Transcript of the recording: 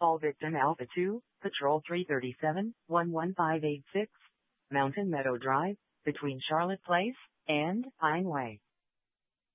All victim Alpha 2, Patrol 337, 11586, Mountain Meadow Drive, between Charlotte Place and Pine Way.